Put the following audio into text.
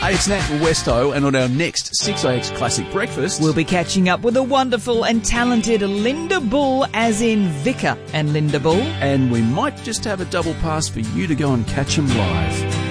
Hey, it's Nat from Westo, and on our next 6AX Classic Breakfast, we'll be catching up with the wonderful and talented Linda Bull, as in Vicar and Linda Bull. And we might just have a double pass for you to go and catch them live.